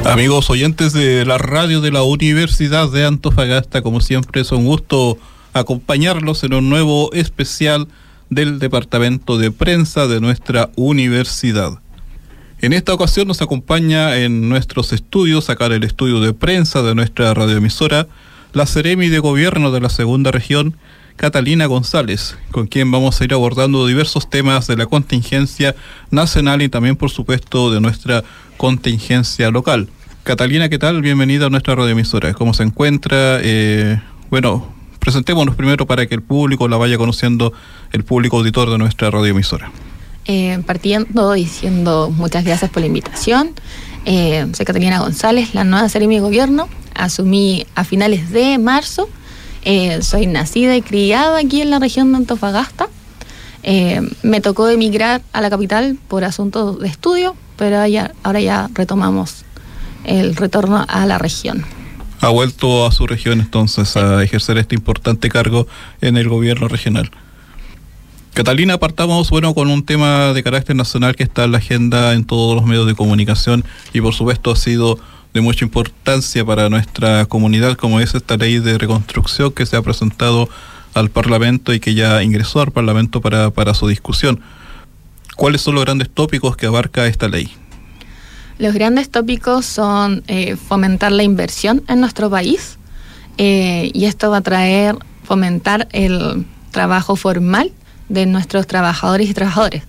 Amigos oyentes de la radio de la Universidad de Antofagasta, como siempre es un gusto acompañarlos en un nuevo especial del Departamento de Prensa de nuestra universidad. En esta ocasión nos acompaña en nuestros estudios, acá en el estudio de prensa de nuestra radioemisora, la Seremi de Gobierno de la Segunda Región, Catalina González, con quien vamos a ir abordando diversos temas de la contingencia nacional y también, por supuesto, de nuestra contingencia local. Catalina, ¿qué tal? Bienvenida a nuestra radioemisora. ¿Cómo se encuentra? Presentémonos primero para que el público la vaya conociendo, el público auditor de nuestra radioemisora. Partiendo diciendo muchas gracias por la invitación. Soy Catalina González, la nueva Seremi de Gobierno. Asumí a finales de marzo. Soy nacida y criada aquí en la región de Antofagasta. Me tocó emigrar a la capital por asuntos de estudio, pero ahora ya retomamos el retorno a la región. Ha vuelto a su región entonces a ejercer este importante cargo en el gobierno regional. Catalina, partamos con un tema de carácter nacional que está en la agenda en todos los medios de comunicación y por supuesto ha sido de mucha importancia para nuestra comunidad, como es esta ley de reconstrucción que se ha presentado al Parlamento y que ya ingresó al Parlamento para su discusión. ¿Cuáles son los grandes tópicos que abarca esta ley? Los grandes tópicos son fomentar la inversión en nuestro país, y esto va a fomentar el trabajo formal de nuestros trabajadores y trabajadoras.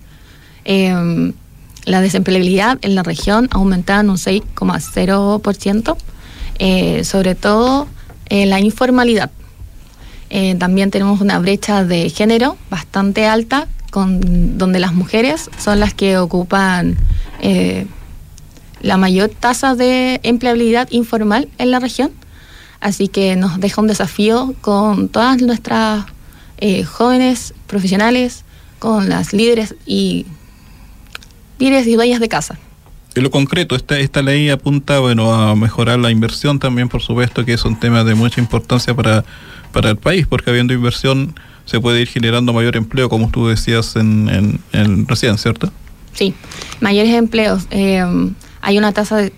La desempleabilidad en la región aumentada en un 6,0%, sobre todo la informalidad. También tenemos una brecha de género bastante alta, donde las mujeres son las que ocupan la mayor tasa de empleabilidad informal en la región. Así que nos deja un desafío con todas nuestras jóvenes profesionales, con las líderes y dueñas de casa. En lo concreto, esta ley apunta a mejorar la inversión también, por supuesto, que es un tema de mucha importancia para el país, porque habiendo inversión se puede ir generando mayor empleo, como tú decías en recién, ¿cierto? Sí, mayores empleos. Hay una tasa de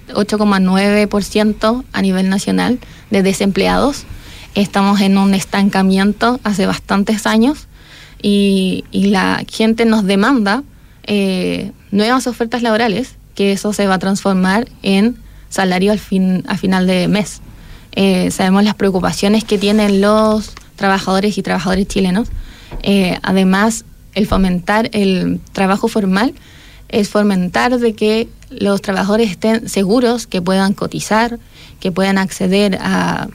8,9% a nivel nacional de desempleados. Estamos en un estancamiento hace bastantes años y la gente nos demanda nuevas ofertas laborales, que eso se va a transformar en salario a final de mes. Sabemos las preocupaciones que tienen los trabajadores y trabajadoras chilenos. Además, el fomentar el trabajo formal es fomentar de que los trabajadores estén seguros, que puedan cotizar, que puedan acceder a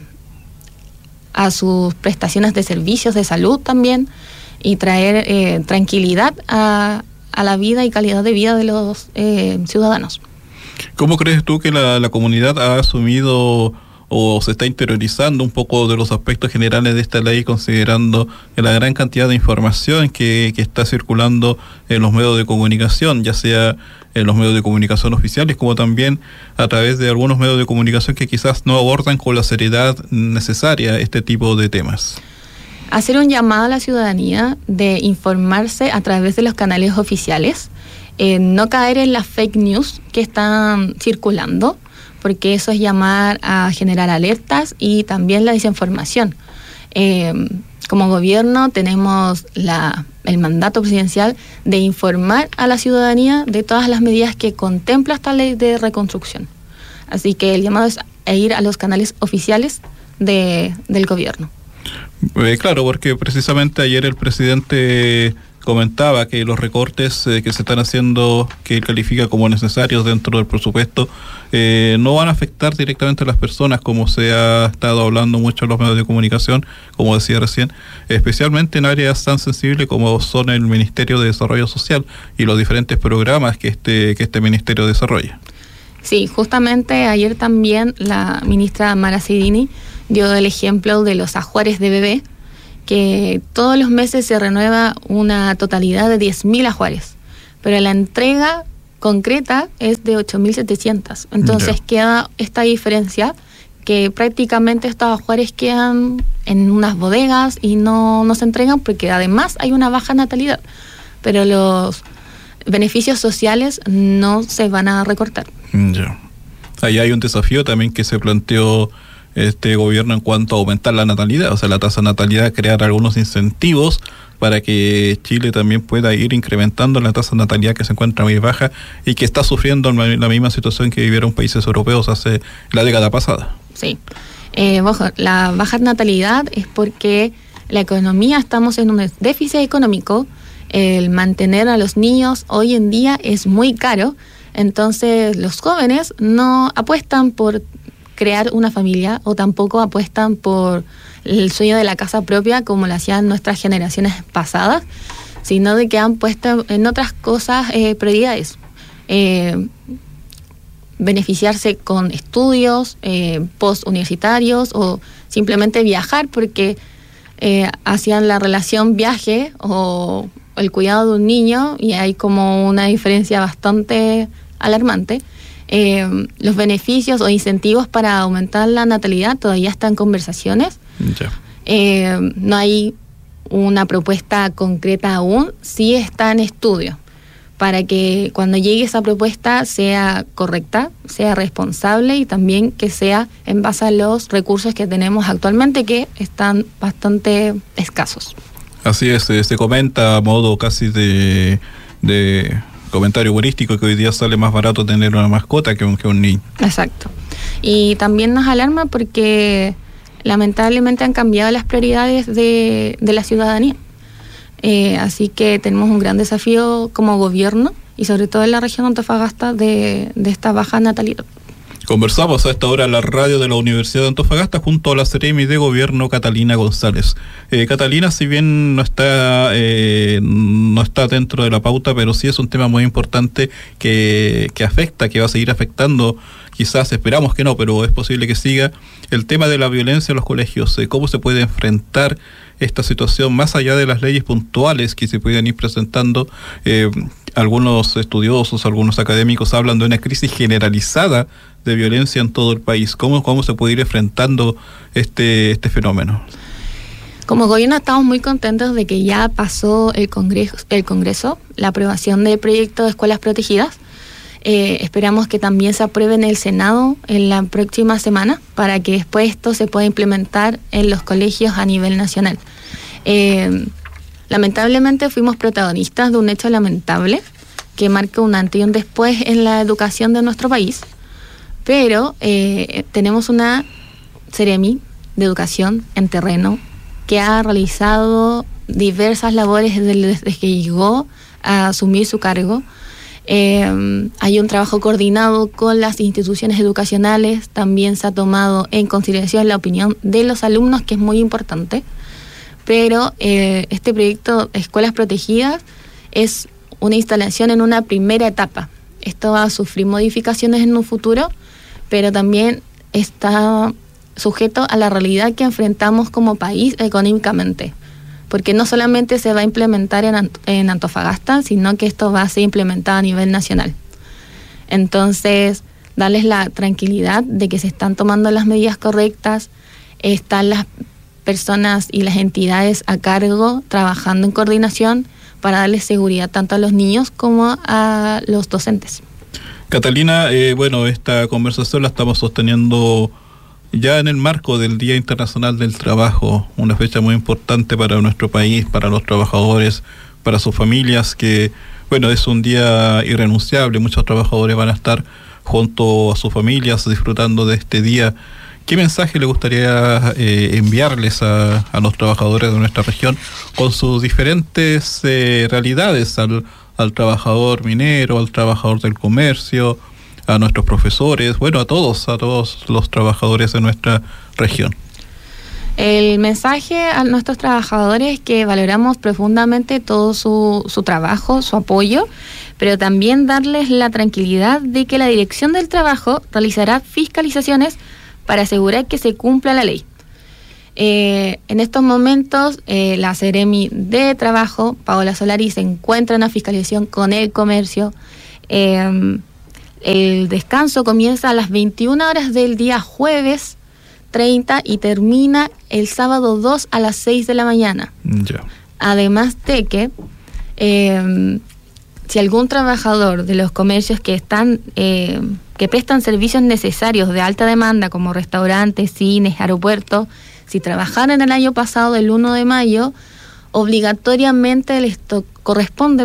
sus prestaciones de servicios de salud también, y traer tranquilidad a la vida y calidad de vida de los ciudadanos. ¿Cómo crees tú que la comunidad ha asumido o se está interiorizando un poco de los aspectos generales de esta ley, considerando la gran cantidad de información que está circulando en los medios de comunicación, ya sea en los medios de comunicación oficiales como también a través de algunos medios de comunicación que quizás no abordan con la seriedad necesaria este tipo de temas? Hacer un llamado a la ciudadanía de informarse a través de los canales oficiales, no caer en las fake news que están circulando, porque eso es llamar a generar alertas y también la desinformación. Como gobierno tenemos el mandato presidencial de informar a la ciudadanía de todas las medidas que contempla esta ley de reconstrucción. Así que el llamado es a ir a los canales oficiales del gobierno. Claro, porque precisamente ayer el presidente comentaba que los recortes que se están haciendo, que él califica como necesarios dentro del presupuesto, no van a afectar directamente a las personas, como se ha estado hablando mucho en los medios de comunicación, como decía recién, especialmente en áreas tan sensibles como son el Ministerio de Desarrollo Social y los diferentes programas que este ministerio desarrolla. Sí, justamente ayer también la ministra Mara Sidini dio el ejemplo de los ajuares de bebé, que todos los meses se renueva una totalidad de 10.000 ajuares, pero la entrega concreta es de 8.700. Entonces queda esta diferencia, que prácticamente estos ajuares quedan en unas bodegas y no se entregan, porque además hay una baja natalidad, pero los beneficios sociales no se van a recortar. Ya. Ahí hay un desafío también que se planteó este gobierno en cuanto a aumentar la natalidad, o sea, la tasa de natalidad, crear algunos incentivos para que Chile también pueda ir incrementando la tasa de natalidad que se encuentra muy baja y que está sufriendo la misma situación que vivieron países europeos hace la década pasada. Sí. La baja natalidad es porque la economía, estamos en un déficit económico. El mantener a los niños hoy en día es muy caro, entonces los jóvenes no apuestan por crear una familia o tampoco apuestan por el sueño de la casa propia como lo hacían nuestras generaciones pasadas, sino de que han puesto en otras cosas prioridades. Beneficiarse con estudios postuniversitarios o simplemente viajar porque hacían la relación viaje o el cuidado de un niño y hay como una diferencia bastante alarmante. Los beneficios o incentivos para aumentar la natalidad todavía están en conversaciones. Ya. No hay una propuesta concreta aún, sí está en estudio, para que cuando llegue esa propuesta sea correcta, sea responsable y también que sea en base a los recursos que tenemos actualmente, que están bastante escasos. Así es, se comenta a modo casi de comentario humorístico que hoy día sale más barato tener una mascota que un niño. Exacto. Y también nos alarma porque lamentablemente han cambiado las prioridades de la ciudadanía. Así que tenemos un gran desafío como gobierno y sobre todo en la región de Antofagasta de esta baja natalidad. Conversamos a esta hora en la radio de la Universidad de Antofagasta junto a la Seremi de Gobierno Catalina González. Catalina, si bien no está dentro de la pauta, pero sí es un tema muy importante que afecta, que va a seguir afectando, quizás esperamos que no, pero es posible que siga, el tema de la violencia en los colegios. ¿Cómo se puede enfrentar esta situación más allá de las leyes puntuales que se pueden ir presentando? Algunos estudiosos, algunos académicos hablan de una crisis generalizada de violencia en todo el país. ¿Cómo se puede ir enfrentando este fenómeno? Como gobierno estamos muy contentos de que ya pasó el Congreso, la aprobación del proyecto de escuelas protegidas. Esperamos que también se apruebe en el Senado en la próxima semana para que después esto se pueda implementar en los colegios a nivel nacional. Lamentablemente fuimos protagonistas de un hecho lamentable que marca un antes y un después en la educación de nuestro país, pero tenemos una Seremi de Educación en terreno que ha realizado diversas labores desde que llegó a asumir su cargo. Hay un trabajo coordinado con las instituciones educacionales, también se ha tomado en consideración la opinión de los alumnos, que es muy importante, pero este proyecto Escuelas Protegidas es una instalación en una primera etapa. Esto va a sufrir modificaciones en un futuro, pero también está sujeto a la realidad que enfrentamos como país económicamente, porque no solamente se va a implementar en Antofagasta, sino que esto va a ser implementado a nivel nacional. Entonces, darles la tranquilidad de que se están tomando las medidas correctas, están las personas y las entidades a cargo trabajando en coordinación para darles seguridad tanto a los niños como a los docentes. Catalina, esta conversación la estamos sosteniendo ya en el marco del Día Internacional del Trabajo, una fecha muy importante para nuestro país, para los trabajadores, para sus familias, que es un día irrenunciable. Muchos trabajadores van a estar junto a sus familias disfrutando de este día. ¿Qué mensaje le gustaría enviarles a los trabajadores de nuestra región con sus diferentes realidades, al trabajador minero, al trabajador del comercio, a nuestros profesores, a todos los trabajadores de nuestra región? El mensaje a nuestros trabajadores es que valoramos profundamente todo su trabajo, su apoyo, pero también darles la tranquilidad de que la Dirección del Trabajo realizará fiscalizaciones para asegurar que se cumpla la ley. En estos momentos, la Seremi de Trabajo, Paola Solari, se encuentra en la fiscalización con el comercio. El descanso comienza a las 21 horas del día jueves 30 y termina el sábado 2 a las 6 de la mañana. Ya. Además de que si algún trabajador de los comercios que están que prestan servicios necesarios de alta demanda como restaurantes, cines, aeropuertos, si trabajaron el año pasado el 1 de mayo, obligatoriamente les corresponde,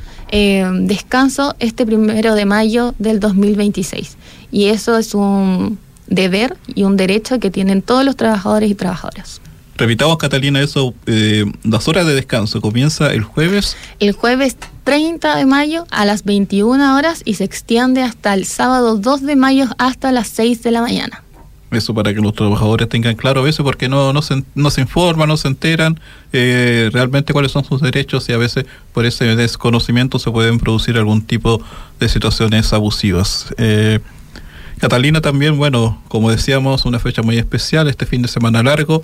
descanso este 1 de mayo del 2026. Y eso es un deber y un derecho que tienen todos los trabajadores y trabajadoras. Repitamos, Catalina, eso, las horas de descanso comienza el jueves. El jueves 30 de mayo a las 21 horas y se extiende hasta el sábado 2 de mayo hasta las 6 de la mañana. Eso para que los trabajadores tengan claro a veces, porque no se informan, no se enteran realmente cuáles son sus derechos, y a veces por ese desconocimiento se pueden producir algún tipo de situaciones abusivas. Catalina, también, bueno, como decíamos, una fecha muy especial, este fin de semana largo.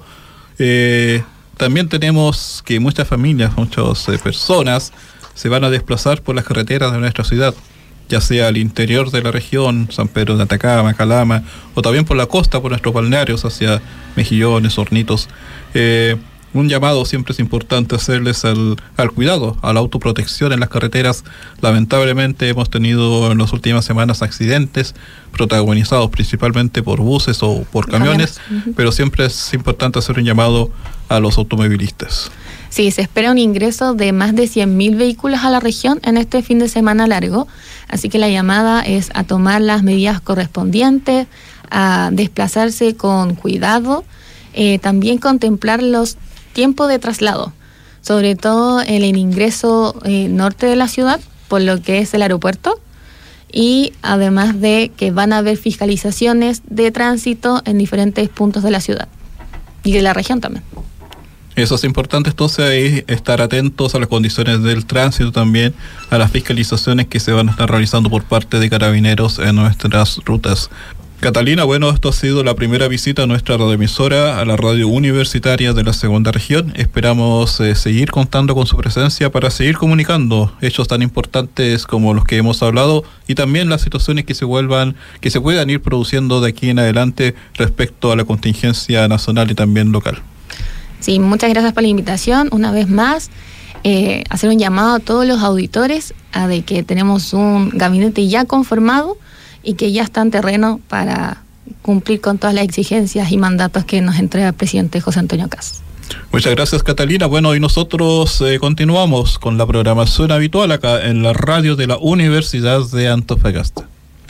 También tenemos que muchas familias, muchas personas se van a desplazar por las carreteras de nuestra ciudad, ya sea al interior de la región, San Pedro de Atacama, Calama, o también por la costa, por nuestros balnearios, hacia Mejillones, Hornitos. Un llamado siempre es importante hacerles al cuidado, a la autoprotección en las carreteras. Lamentablemente hemos tenido en las últimas semanas accidentes protagonizados principalmente por buses o por camiones, pero siempre es importante hacer un llamado a los automovilistas. Sí, se espera un ingreso de más de 100.000 vehículos a la región en este fin de semana largo, así que la llamada es a tomar las medidas correspondientes, a desplazarse con cuidado, también contemplar los tiempos de traslado, sobre todo en el ingreso norte de la ciudad, por lo que es el aeropuerto, y además de que van a haber fiscalizaciones de tránsito en diferentes puntos de la ciudad y de la región también. Eso es importante, entonces, ahí estar atentos a las condiciones del tránsito, también a las fiscalizaciones que se van a estar realizando por parte de Carabineros en nuestras rutas. Catalina, bueno, esto ha sido la primera visita a nuestra radioemisora, a la radio universitaria de la segunda región. Esperamos seguir contando con su presencia para seguir comunicando hechos tan importantes como los que hemos hablado, y también las situaciones que se puedan ir produciendo de aquí en adelante respecto a la contingencia nacional y también local. Sí, muchas gracias por la invitación. Una vez más, hacer un llamado a todos los auditores a de que tenemos un gabinete ya conformado y que ya está en terreno para cumplir con todas las exigencias y mandatos que nos entrega el presidente José Antonio Kast. Muchas gracias, Catalina. Bueno, y nosotros continuamos con la programación habitual acá en la radio de la Universidad de Antofagasta.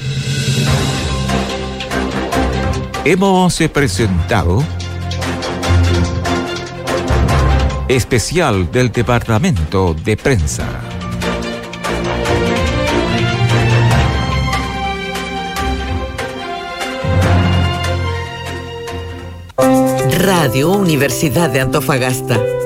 Hemos presentado especial del Departamento de Prensa. Radio Universidad de Antofagasta.